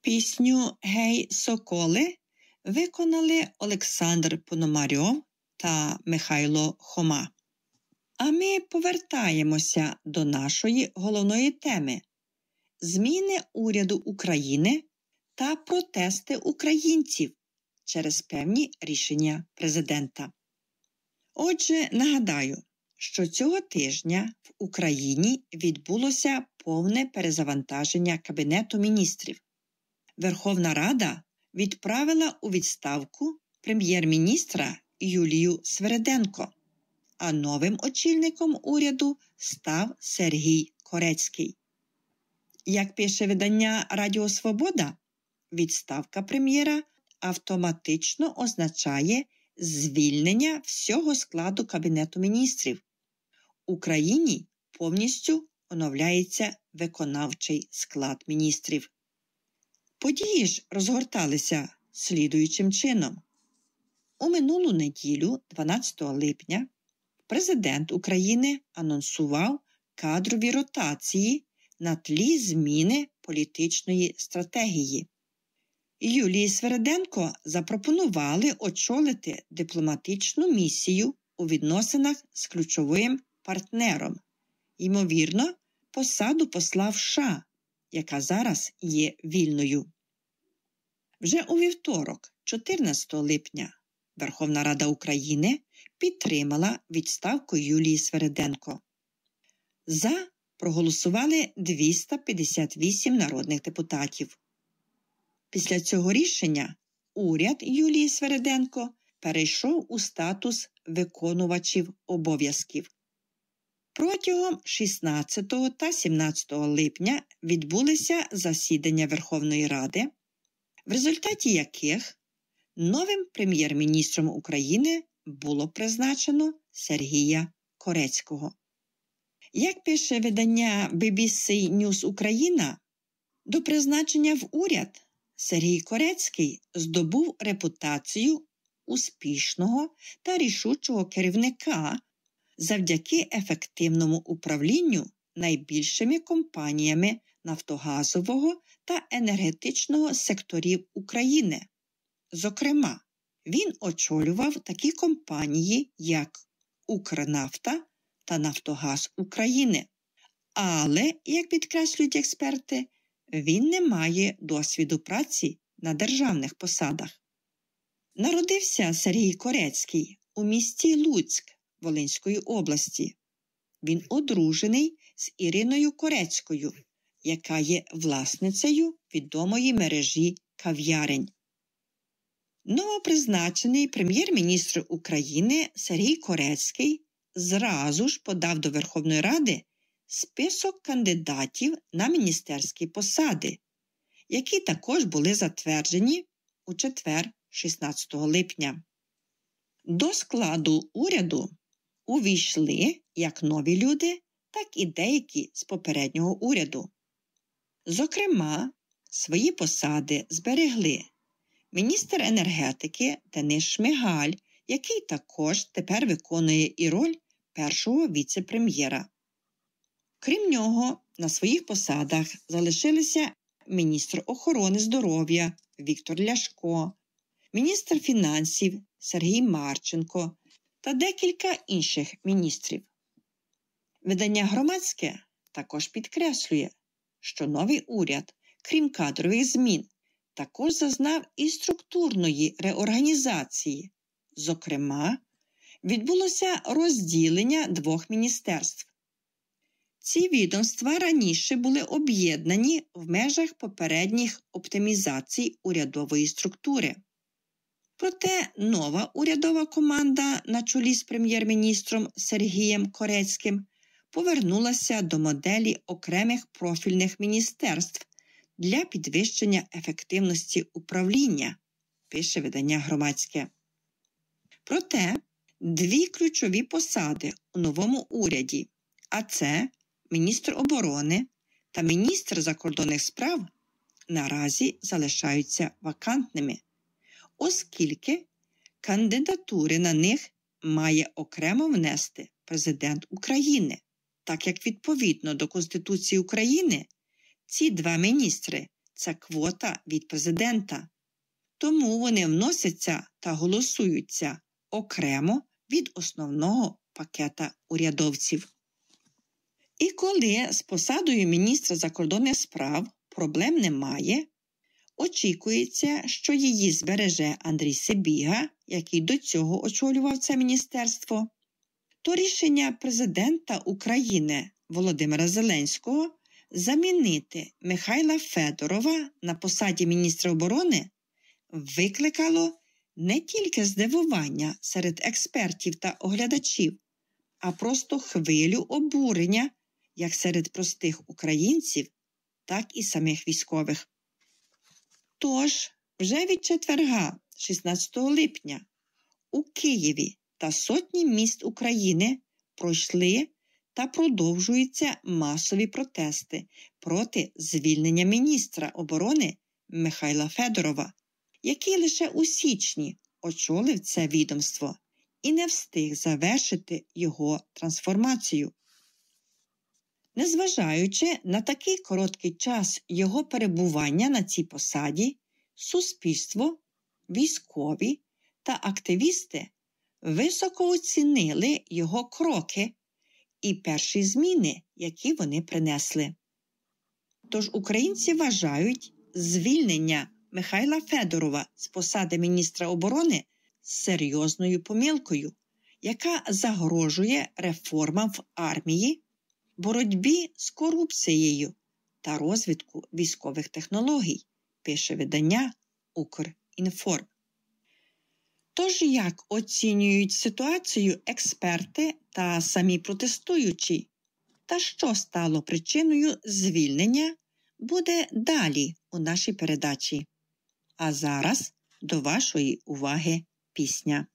Пісню «Гей, соколи» виконали Олександр Пономарьов та Михайло Хома. А ми повертаємося до нашої головної теми – зміни уряду України та протести українців через певні рішення президента. Отже, нагадаю, що цього тижня в Україні відбулося повне перезавантаження Кабінету міністрів. Верховна Рада відправила у відставку прем'єр-міністра Юлію Свериденко, а новим очільником уряду став Сергій Корецький. Як пише видання Радіо Свобода, відставка прем'єра автоматично означає звільнення всього складу Кабінету міністрів. В Україні повністю оновляється виконавчий склад міністрів. Події ж розгорталися слідуючим чином. У минулу неділю, 12 липня, президент України анонсував кадрові ротації на тлі зміни політичної стратегії. Юлії Свериденко запропонували очолити дипломатичну місію у відносинах з ключовим партнером, ймовірно, посаду посла в США, яка зараз є вільною. Вже у вівторок, 14 липня, Верховна Рада України підтримала відставку Юлії Свериденко. За проголосували 258 народних депутатів. Після цього рішення уряд Юлії Свериденко перейшов у статус виконувачів обов'язків. Протягом 16 та 17 липня відбулися засідання Верховної Ради, в результаті яких новим прем'єр-міністром України було призначено Сергія Корецького. Як пише видання BBC News Україна, до призначення в уряд Сергій Корецький здобув репутацію успішного та рішучого керівника завдяки ефективному управлінню найбільшими компаніями нафтогазового та енергетичного секторів України. Зокрема, він очолював такі компанії, як «Укрнафта» та «Нафтогаз України». Але, як підкреслюють експерти, він не має досвіду праці на державних посадах. Народився Сергій Корецький у місті Луцьк Волинської області. Він одружений з Іриною Корецькою, яка є власницею відомої мережі кав'ярень. Новопризначений прем'єр-міністр України Сергій Корецький зразу ж подав до Верховної Ради список кандидатів на міністерські посади, які також були затверджені у четвер, 16 липня. До складу уряду увійшли як нові люди, так і деякі з попереднього уряду. Зокрема, свої посади зберегли міністр енергетики Денис Шмигаль, який також тепер виконує і роль першого віце-прем'єра. Крім нього, на своїх посадах залишилися міністр охорони здоров'я Віктор Ляшко, міністр фінансів Сергій Марченко та декілька інших міністрів. Видання «Громадське» також підкреслює, що новий уряд, крім кадрових змін, також зазнав і структурної реорганізації. Зокрема, відбулося розділення двох міністерств. Ці відомства раніше були об'єднані в межах попередніх оптимізацій урядової структури. Проте нова урядова команда на чолі з прем'єр-міністром Сергієм Корецьким повернулася до моделі окремих профільних міністерств для підвищення ефективності управління, пише видання «Громадське». Проте дві ключові посади у новому уряді, а це міністр оборони та міністр закордонних справ, наразі залишаються вакантними, оскільки кандидатури на них має окремо внести президент України, так як відповідно до Конституції України ці два міністри – це квота від президента. Тому вони вносяться та голосуються окремо від основного пакета урядовців. І коли з посадою міністра закордонних справ проблем немає, очікується, що її збереже Андрій Сибіга, який до цього очолював це міністерство, то рішення президента України Володимира Зеленського замінити Михайла Федорова на посаді міністра оборони викликало не тільки здивування серед експертів та оглядачів, а просто хвилю обурення як серед простих українців, так і самих військових. Тож, вже від четверга, 16 липня, у Києві та сотні міст України пройшли та продовжуються масові протести проти звільнення міністра оборони Михайла Федорова, який лише у січні очолив це відомство і не встиг завершити його трансформацію. Незважаючи на такий короткий час його перебування на цій посаді, суспільство, військові та активісти високо оцінили його кроки і перші зміни, які вони принесли. Тож українці вважають звільнення Михайла Федорова з посади міністра оборони серйозною помилкою, яка загрожує реформам в армії, боротьбі з корупцією та розвитку військових технологій, пише видання «Укрінформ». Тож як оцінюють ситуацію експерти та самі протестуючі? Та що стало причиною звільнення, буде далі у нашій передачі. А зараз до вашої уваги пісня.